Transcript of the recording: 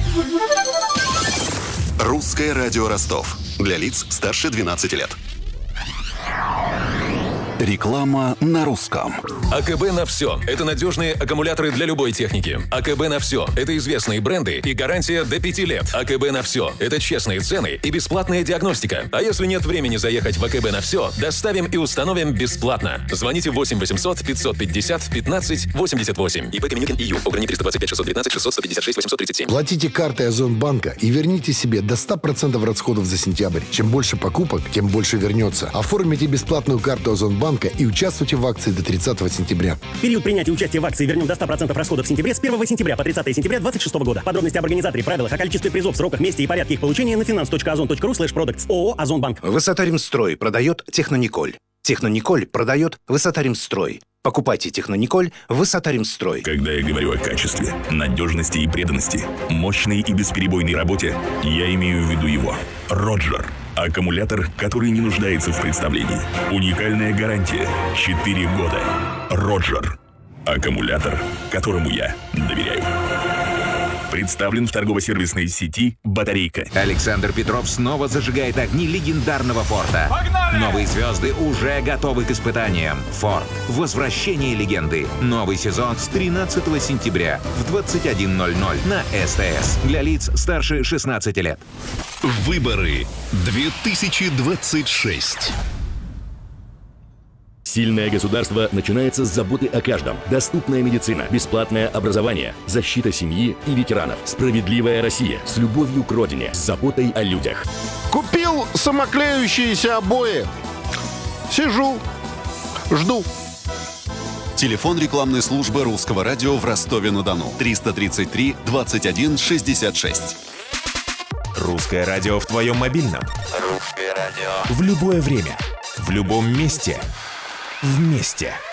Русское радио Ростов. Для лиц старше 12 лет. Реклама на русском. АКБ на все. Это надежные аккумуляторы для любой техники. АКБ на все. Это известные бренды и гарантия до 5 лет. АКБ на все. Это честные цены и бесплатная диагностика. А если нет времени заехать в АКБ на все, доставим и установим бесплатно. Звоните 8 800 550 15 88. ИП Каменюкин ИЮ. ОГРНИ 325 619 600 156 837. Платите картой Озонбанка и верните себе до 100% расходов за сентябрь. Чем больше покупок, тем больше вернется. Оформите бесплатную карту Озонбанка и участвуйте в акции до 30 сентября. Период принятия участия в акции «Вернем до 100% расходов в сентябре» с 1 сентября по 30 сентября 2026 года. Подробности об организаторе, правилах, о количестве призов, сроках, месте и порядке их получения на finance.ozon.ru/products. ООО «Озонбанк». Высота-Ремстрой продает Технониколь. Технониколь продает Высота-Ремстрой. Покупайте Технониколь Высота-Ремстрой. Когда я говорю о качестве, надежности и преданности, мощной и бесперебойной работе, я имею в виду его. Роджер. Аккумулятор, который не нуждается в представлении. Уникальная гарантия. 4 года. Роджер. Аккумулятор, которому я доверяю. Представлен в торгово-сервисной сети «Батарейка». Александр Петров снова зажигает огни легендарного «Форда». Погнали! Новые звезды уже готовы к испытаниям. «Форд. Возвращение легенды». Новый сезон с 13 сентября в 21:00 на СТС. Для лиц старше 16 лет. Выборы 2026. Сильное государство начинается с заботы о каждом. Доступная медицина, бесплатное образование, защита семьи и ветеранов. Справедливая Россия с любовью к родине, с заботой о людях. Купил самоклеющиеся обои. Сижу, жду. Телефон рекламной службы Русского радио в Ростове-на-Дону. 333 21 66. Русское радио в твоем мобильном. Русское радио. В любое время. В любом месте. Вместе.